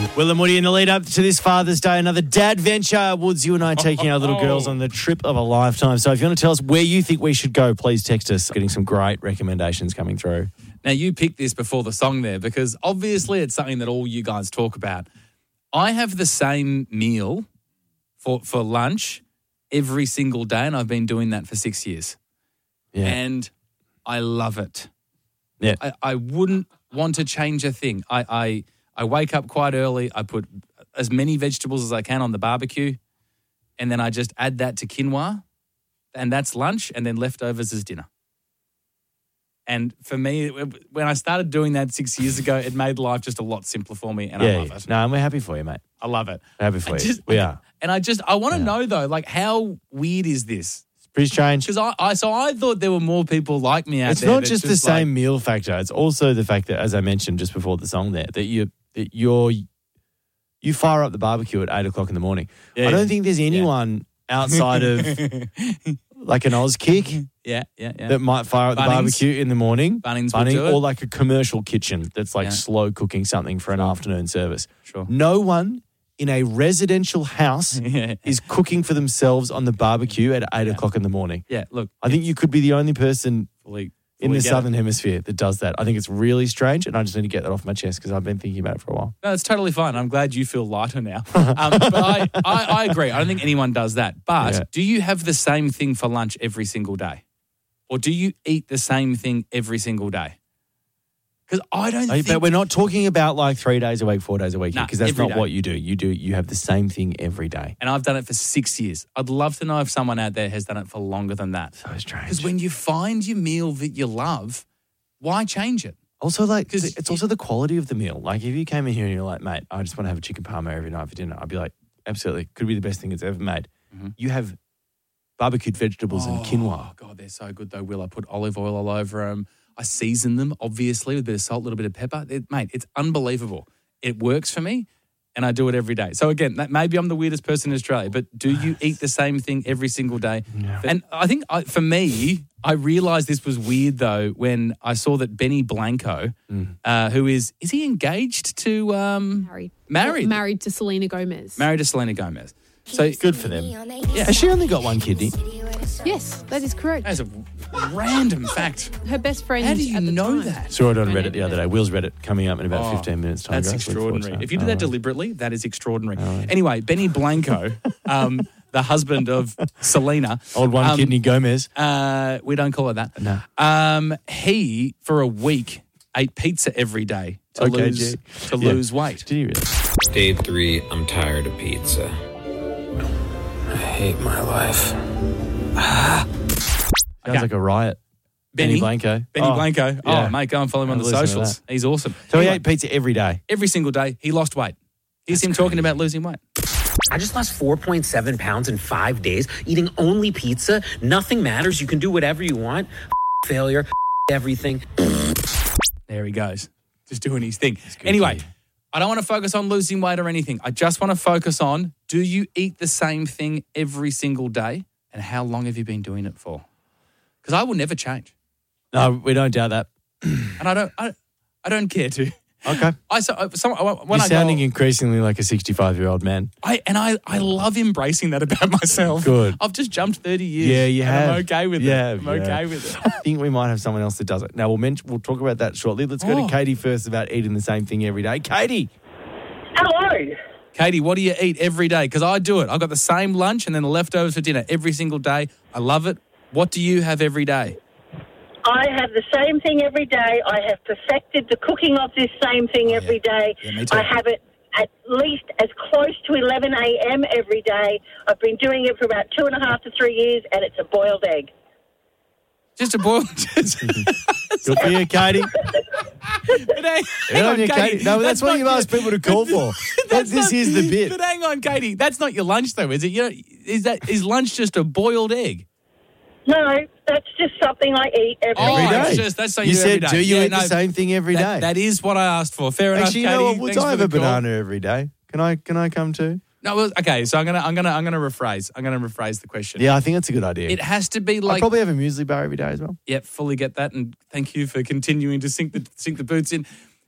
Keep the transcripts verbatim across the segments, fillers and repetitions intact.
Will and Woody in the lead up to this Father's Day, another dad venture. Woods, you and I taking our little girls on the trip of a lifetime. So if you want to tell us where you think we should go, please text us. Getting some great recommendations coming through. Now, you picked this before the song there because obviously it's something that all you guys talk about. I have the same meal for, for lunch every single day, and I've been doing that for six years. Yeah. And I love it. Yeah. I, I wouldn't want to change a thing. I, I I wake up quite early. I put as many vegetables as I can on the barbecue, and then I just add that to quinoa, and that's lunch, and then leftovers is dinner. And for me, when I started doing that six years ago, it made life just a lot simpler for me, and yeah, I love yeah. it. No, and we're happy for you, mate. I love it. We're happy for I you. just- we are. And I just, I want to Yeah. know though, like how weird is this? It's pretty strange. Because I, I, so I thought there were more people like me out It's there. not that's just the like- same meal factor. It's also the fact that, as I mentioned just before the song there, that you that you're you fire up the barbecue at eight o'clock in the morning. Yeah, I don't yeah. think there's anyone outside of like an Oz kick Yeah, yeah, yeah. that might fire up the Bunnings. barbecue in the morning. Bunnings will do it. or like a commercial kitchen that's like Yeah. slow cooking something for an afternoon service. Sure. No one in a residential house Yeah. is cooking for themselves on the barbecue at eight o'clock in the morning. Yeah, look. I think you could be the only person fully, in fully the get it. Southern Hemisphere that does that. I think it's really strange, and I just need to get that off my chest because I've been thinking about it for a while. No, it's totally fine. I'm glad you feel lighter now. Um, but I, I, I agree. I don't think anyone does that. But Yeah. do you have the same thing for lunch every single day? Or do you eat the same thing every single day? Because I don't Hey, think... But we're not talking about like three days a week, four days a week, Nah, because that's every not day. what you do. You do you have the same thing every day. And I've done it for six years. I'd love to know if someone out there has done it for longer than that. So strange. Because when you find your meal that you love, why change it? Also, like, 'Cause it's it- also the quality of the meal. Like, if you came in here and you're like, mate, I just want to have a chicken parma every night for dinner, I'd be like, absolutely, could be the best thing it's ever made. Mhm. You have barbecued vegetables and quinoa. Oh, God, they're so good though, Will. I put olive oil all over them. I season them, obviously, with a bit of salt, a little bit of pepper. It, mate, it's unbelievable. It works for me, and I do it every day. So, again, that, maybe I'm the weirdest person in Australia, but do you eat the same thing every single day? No. And I think, I, for me, I realised this was weird, though, when I saw that Benny Blanco, Mm. uh, who is, is he engaged to... Um, Married. Married. Married to Selena Gomez. married to Selena Gomez. So, Good for them. Yeah. Has she only got one kidney? Yes, that is correct. that's a random fact. Her best friend. How do you at the know time. that? Saw it on Reddit the other day. Will's Reddit coming up in about Oh, fifteen minutes time. That's guys. Look forward to extraordinary. that. If you did that Oh. deliberately, that is extraordinary. Anyway, Benny Blanco, um, the husband of Selena. Old one um, kidney Gomez. Uh, we don't call it that. No. Um, he, for a week, ate pizza every day to Okay, lose G. to Yeah. lose weight. Did you really? Day three, I'm tired of pizza. I hate my life. Sounds Okay. like a riot. Benny, Benny Blanco. Benny Oh, Blanco. Oh, yeah. mate, go and follow him on I've the listened to socials. He's awesome. So he Anyway, ate pizza every day. every single day, he lost weight. Here's him talking about losing weight. I just lost four point seven pounds in five days, eating only pizza. Nothing matters. You can do whatever you want. Failure, everything. There he goes. Just doing his thing. good Anyway, kid. I don't want to focus on losing weight or anything. I just want to focus on, do you eat the same thing every single day? And how long have you been doing it for? Because I will never change. No, we don't doubt that. And I don't I, I don't care to. Okay. I so some, when You're I sounding go, increasingly like a sixty-five-year-old man. I and I, I love embracing that about myself. Good. I've just jumped thirty years. Yeah, you and have. I'm okay with Yeah, it. I'm yeah. okay with it. I think we might have someone else that does it. Now, we'll mention, we'll talk about that shortly. Let's go Oh. to Katie first about eating the same thing every day. Katie. Hello. Katie, what do you eat every day? Because I do it. I've got the same lunch and then the leftovers for dinner every single day. I love it. What do you have every day? I have the same thing every day. I have perfected the cooking of this same thing Oh, every yeah. day. Yeah, me too. I have it at least as close to eleven a.m. every day. I've been doing it for about two and a half to three years, and it's a boiled egg. Just a boil. Just, Good for you, Katie. but hang, hang Good on on, you, Katie. Katie. No, but that's, what not you've asked people to call for. That, That's this not- is the bit. But hang on, Katie. That's not your lunch, though, is it? You know, is that is lunch just a boiled egg? No, that's just something I eat every Oh, Every day. day. it's just- that's something you you do every said, day. do you Yeah, eat no, the same thing every day? That, that is what I asked for. Fair enough, Actually, you Katie. know what? Woods, Thanks I for have the a call. banana every day. Can I Can I come too? No, well, okay. So I'm gonna I'm gonna I'm gonna rephrase. I'm gonna rephrase the question. Yeah, I think that's a good idea. It has to be I like. probably have a muesli bar every day as well. Yep, fully get that, and thank you for continuing to sink the sink the boots in.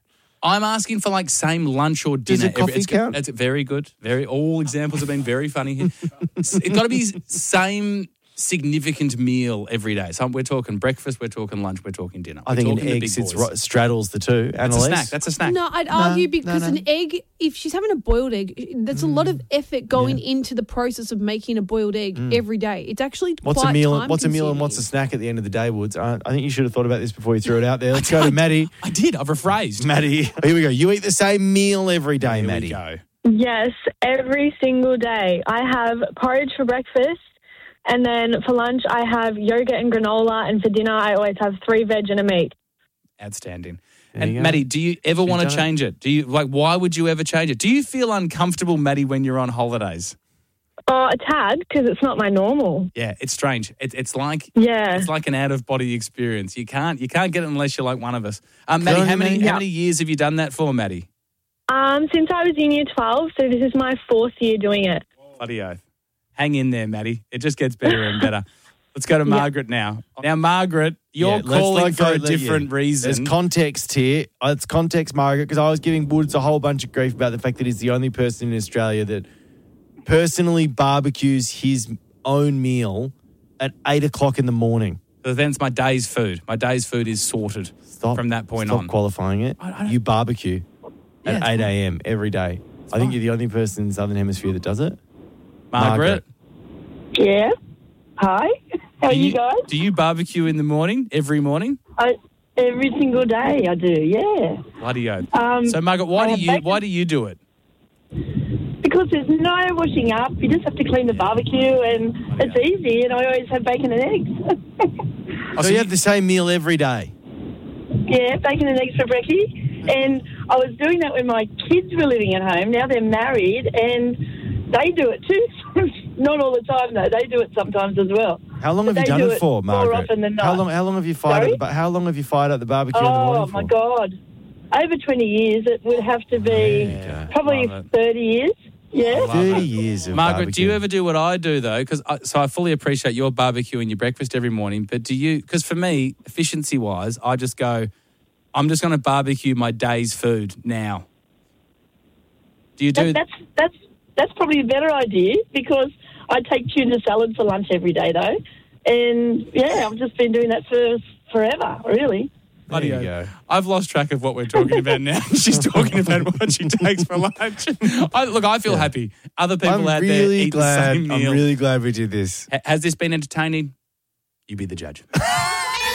I'm asking for like same lunch or dinner. Does a coffee it's, count? It's very good. Very. All examples have been very funny here. It's got to be same significant meal every day. So we're talking breakfast, we're talking lunch, we're talking dinner. I We're think an talking the egg big sits boys. right, straddles the two. That's a Annalise? snack. That's a snack. No, I'd argue no, because no. an egg, if she's having a boiled egg, that's a lot of effort going into the process of making a boiled egg every day. It's actually What's quite a meal? time What's a meal and what's a consuming. snack at the end of the day, Woods? Uh, I think you should have thought about this before you threw it out there. Let's go to Maddie. I did. I've rephrased. Maddie, here we go. You eat the same meal every day, Here Maddie. we go. Yes, every single day. I have porridge for breakfast, and then for lunch I have yogurt and granola, and for dinner I always have three veg and a meat. Outstanding. There And you go. Maddie, do you ever She's want to done it. change it? Do you like? Why would you ever change it? Do you feel uncomfortable, Maddie, when you're on holidays? Oh, a tad, because it's not my normal. Yeah, it's strange. It, it's like Yeah. it's like an out of body experience. You can't you can't get it unless you're like one of us. Um, Maddie, Go on, how many Maddie. how Yeah. many years have you done that for, Maddie? Um, since I was in year twelve, so this is my fourth year doing it. Bloody oath. Hang in there, Maddie. It just gets better and better. Let's go to Margaret now. Now, Margaret, you're Yeah, let's calling not for go- a let- different yeah. reason. There's context here. Uh, It's context, Margaret, because I was giving Woods a whole bunch of grief about the fact that he's the only person in Australia that personally barbecues his own meal at eight o'clock in the morning. So then it's my day's food. My day's food is sorted Stop from that point stop on. qualifying it. I- I don't- You barbecue Yeah, at it's eight a.m. every day. I think you're the only person in the Southern Hemisphere that does it. Margaret, Yeah. Hi. How are do you, guys? do you barbecue in the morning, every morning? I, every single day I do, yeah. Bloody oath. Um, So, Margaret, why I do have you bacon- why do you do it? Because there's no washing up. You just have to clean the barbecue, and it's easy, and I always have bacon and eggs. Oh, So you have the same meal every day. Yeah, bacon and eggs for brekkie. And I was doing that when my kids were living at home. Now they're married, and they do it too. Not all the time, though. They do it sometimes as well. How long But have you they done do it for, more Margaret? often than not. How long? How long have you fired? Sorry? At the, ba- how long have you fired at the barbecue in the Oh, morning for? my God. Over twenty years. It would have to be Yeah, probably love it. thirty years. Yeah. Thirty years of Margaret, do you barbecuing. ever do what I do though? Because so I fully appreciate your barbecue and your breakfast every morning. But do you? Because for me, efficiency wise, I just go. I'm just going to barbecue my day's food now. Do you do? That, that's that's that's probably a better idea, because I take tuna salad for lunch every day though, and yeah, I've just been doing that for forever, really. Bloody There you oath. go. I've lost track of what we're talking about now. She's talking about what she takes for lunch. I, look, I feel happy. Other people I'm out there really eat glad. the same meal. I'm really glad we did this. Ha- Has this been entertaining? You be the judge.